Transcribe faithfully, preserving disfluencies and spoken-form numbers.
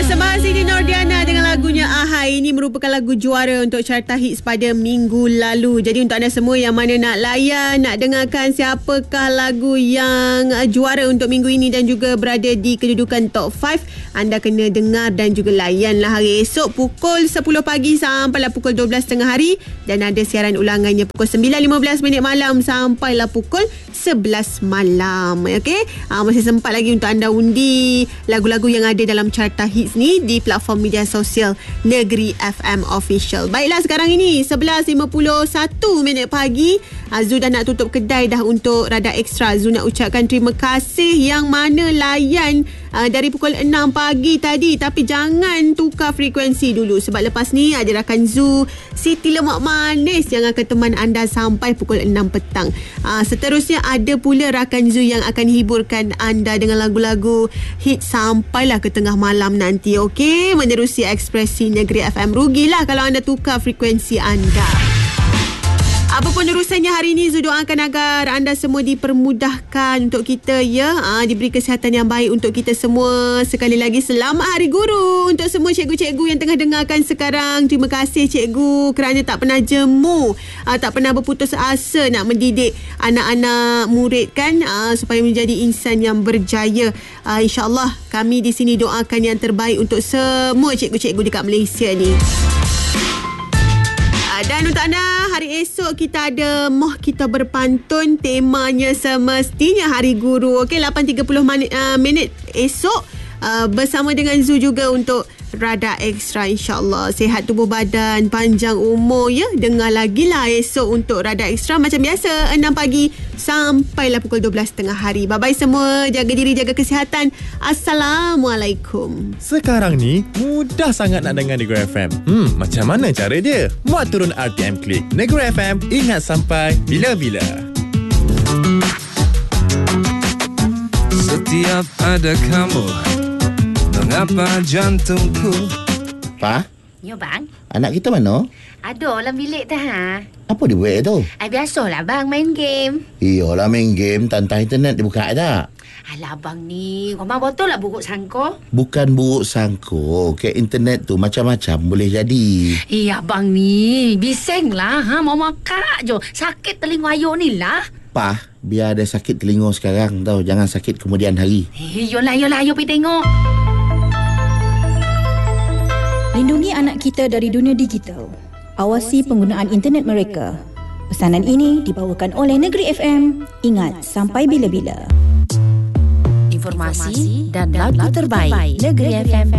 Persembahan Siti Nordiana dengan lagunya Ahai ini merupakan lagu juara untuk carta hits pada minggu lalu. Jadi untuk anda semua yang mana nak layan, nak dengarkan siapakah lagu yang juara untuk minggu ini dan juga berada di kedudukan top lima, anda kena dengar dan juga layanlah hari esok pukul sepuluh pagi sampailah pukul dua belas tengah hari, dan ada siaran ulangannya pukul sembilan lima belas minit malam sampailah pukul sebelas malam. Okey, ha, masih sempat lagi untuk anda undi lagu-lagu yang ada dalam carta hits ni di platform media sosial Negeri F M Official. Baiklah, sekarang ini sebelas lima puluh satu minit pagi. Zul dah nak tutup kedai dah untuk Radar Extra. Zul nak ucapkan terima kasih yang mana layan uh, dari pukul enam pagi tadi. Tapi jangan tukar frekuensi dulu, sebab lepas ni ada rakan Zul Siti Lemak Manis yang akan teman anda sampai pukul enam petang. Uh, seterusnya ada pula rakan Zul yang akan hiburkan anda dengan lagu-lagu hit sampailah ke tengah malam nanti. Okey, menerusi Ekspresi Negeri F M. Rugilah kalau anda tukar frekuensi anda. Apapun urusannya hari ini, Zul doakan agar anda semua dipermudahkan untuk kita, ya, ha, diberi kesihatan yang baik untuk kita semua. Sekali lagi selamat Hari Guru untuk semua cikgu-cikgu yang tengah dengarkan sekarang. Terima kasih cikgu kerana tak pernah jemu, ha, tak pernah berputus asa nak mendidik anak-anak murid kan, ha, supaya menjadi insan yang berjaya. Ha, InsyaAllah kami di sini doakan yang terbaik untuk semua cikgu-cikgu dekat Malaysia ni. Dan untuk anda, hari esok kita ada Moh Kita Berpantun. Temanya semestinya Hari Guru. Okey, lapan tiga puluh minit, uh, minit esok uh, bersama dengan Zul juga untuk Radar Extra. InsyaAllah sihat tubuh badan, panjang umur, ya. Dengar lagi lah esok untuk Radar Extra macam biasa enam pagi sampailah pukul dua belas tengah hari. Bye-bye semua. Jaga diri, jaga kesihatan. Assalamualaikum. Sekarang ni mudah sangat nak dengar Negeri F M. Hmm, macam mana cara dia? Muat turun R T M Klik. Negeri F M, ingat sampai bila-bila. Setiap ada kamu, mengapa jantungku. Pa? Ya bang. Anak kita mana? Ada dalam bilik dah. Ha? Apa dia buat tu? Ay, biasalah bang, main game. Iyalah main game, tantang internet dia buka tak? Alah abang ni, kau memang betul lah buruk sangka. Bukan buruk sangka, ke internet tu macam-macam boleh jadi. Iya abang ni, bising lah. Ha? Mau makak je. Sakit telinga ayuk ni lah. Pa, biar ada sakit telinga sekarang tau, jangan sakit kemudian hari. Eh, yolah, yolah, ayo pergi tengok. Lindungi anak kita dari dunia digital. Awasi penggunaan internet mereka. Pesanan ini dibawakan oleh Negeri F M. Ingat sampai bila-bila. Informasi dan lagu terbaik Negeri F M.